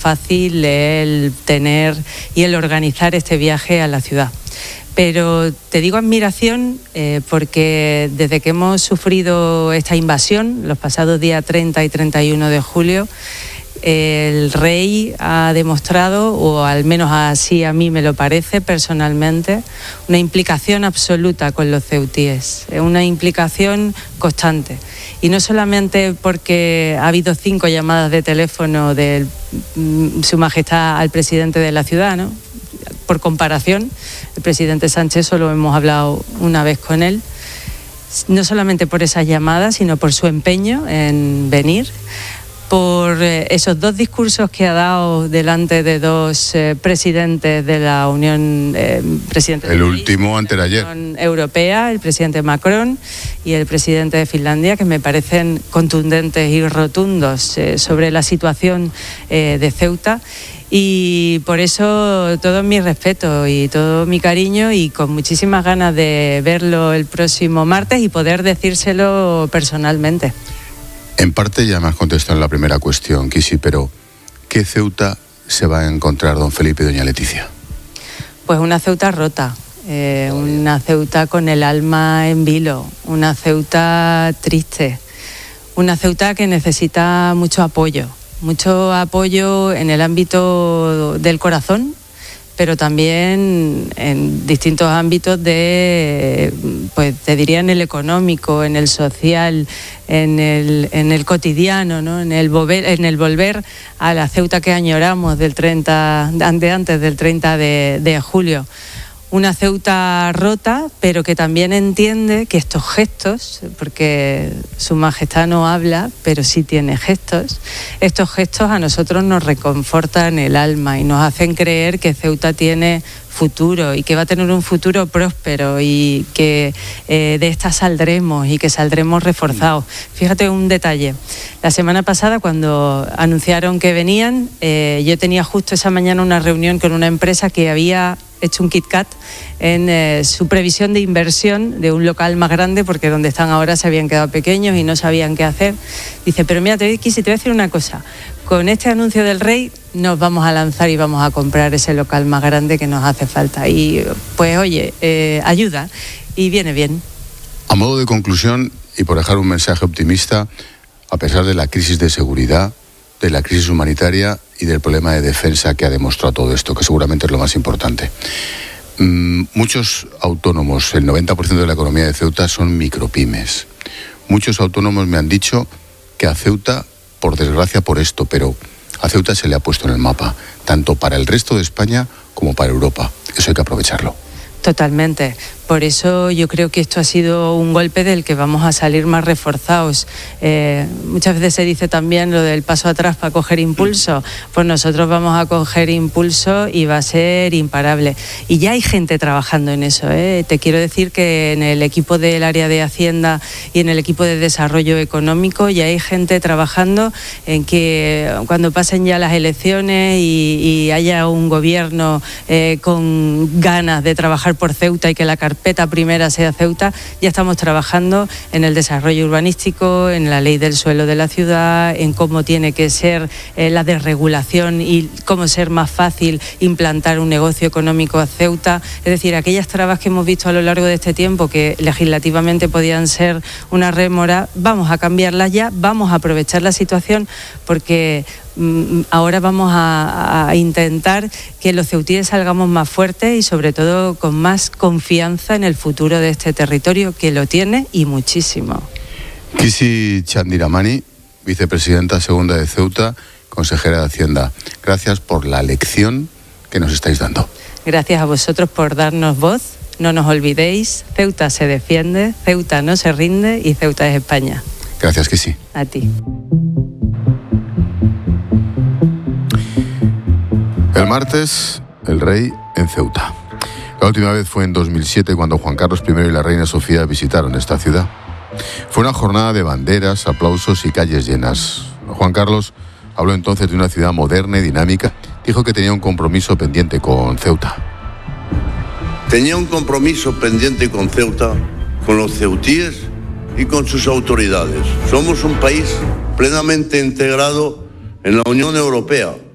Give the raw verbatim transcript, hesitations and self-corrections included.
fácil el tener y el organizar este viaje a la ciudad. Pero te digo admiración eh, porque desde que hemos sufrido esta invasión, los pasados días treinta y treinta y uno de julio, el rey ha demostrado, o al menos así a mí me lo parece personalmente, una implicación absoluta con los ceutíes, una implicación constante. Y no solamente porque ha habido cinco llamadas de teléfono de Su Majestad al presidente de la ciudad, ¿no? Por comparación, el presidente Sánchez solo hemos hablado una vez con él, no solamente por esas llamadas, sino por su empeño en venir, por esos dos discursos que ha dado delante de dos eh, presidentes de la Unión eh, presidente el de último antes de ayer, Unión Europea, el presidente Macron y el presidente de Finlandia, que me parecen contundentes y rotundos eh, sobre la situación eh, de Ceuta. Y por eso todo mi respeto y todo mi cariño, y con muchísimas ganas de verlo el próximo martes y poder decírselo personalmente. En parte ya me has contestado en la primera cuestión, Kisi, pero ¿qué Ceuta se va a encontrar don Felipe y doña Leticia? Pues una Ceuta rota, eh, una Ceuta con el alma en vilo, una Ceuta triste, una Ceuta que necesita mucho apoyo, mucho apoyo en el ámbito del corazón, pero también en distintos ámbitos de, pues te diría, en el económico, en el social, en el, en el cotidiano, ¿no? En el volver, en el volver a la Ceuta que añoramos del treinta, de antes del treinta de julio. Una Ceuta rota, pero que también entiende que estos gestos, porque Su Majestad no habla, pero sí tiene gestos, estos gestos a nosotros nos reconfortan el alma y nos hacen creer que Ceuta tiene futuro y que va a tener un futuro próspero y que eh, de esta saldremos y que saldremos reforzados. Fíjate un detalle. La semana pasada, cuando anunciaron que venían, eh, yo tenía justo esa mañana una reunión con una empresa que había hecho un KitKat en eh, su previsión de inversión de un local más grande, porque donde están ahora se habían quedado pequeños y no sabían qué hacer. Dice, pero mira, te voy, te voy a decir una cosa, con este anuncio del rey nos vamos a lanzar y vamos a comprar ese local más grande que nos hace falta. Y pues oye, eh, ayuda y viene bien. A modo de conclusión, y por dejar un mensaje optimista, a pesar de la crisis de seguridad, de la crisis humanitaria y del problema de defensa que ha demostrado todo esto, que seguramente es lo más importante. Mm, muchos autónomos, el noventa por ciento de la economía de Ceuta son micropymes. Muchos autónomos me han dicho que a Ceuta, por desgracia por esto, pero a Ceuta se le ha puesto en el mapa, tanto para el resto de España como para Europa. Eso hay que aprovecharlo. Totalmente. Por eso yo creo que esto ha sido un golpe del que vamos a salir más reforzados. Eh, muchas veces se dice también lo del paso atrás para coger impulso. Pues nosotros vamos a coger impulso y va a ser imparable. Y ya hay gente trabajando en eso, ¿eh? Te quiero decir que en el equipo del área de Hacienda y en el equipo de Desarrollo Económico ya hay gente trabajando en que cuando pasen ya las elecciones y, y haya un gobierno eh, con ganas de trabajar por Ceuta y que la carpeta primera sea Ceuta, ya estamos trabajando en el desarrollo urbanístico, en la ley del suelo de la ciudad, en cómo tiene que ser eh, la desregulación y cómo ser más fácil implantar un negocio económico a Ceuta. Es decir, aquellas trabas que hemos visto a lo largo de este tiempo que legislativamente podían ser una rémora, vamos a cambiarlas ya, vamos a aprovechar la situación porque ahora vamos a, a intentar que los ceutíes salgamos más fuertes y sobre todo con más confianza en el futuro de este territorio, que lo tiene y muchísimo. Kisi Chandiramani, vicepresidenta segunda de Ceuta, consejera de Hacienda, gracias por la lección que nos estáis dando. Gracias a vosotros por darnos voz. No nos olvidéis, Ceuta se defiende, Ceuta no se rinde y Ceuta es España. Gracias, Kisi. A ti. El martes, el rey en Ceuta. La última vez fue en dos mil siete cuando Juan Carlos primero y la reina Sofía visitaron esta ciudad. Fue una jornada de banderas, aplausos y calles llenas. Juan Carlos habló entonces de una ciudad moderna y dinámica. Dijo que tenía un compromiso pendiente con Ceuta. Tenía un compromiso pendiente con Ceuta, con los ceutíes y con sus autoridades. Somos un país plenamente integrado en la Unión Europea.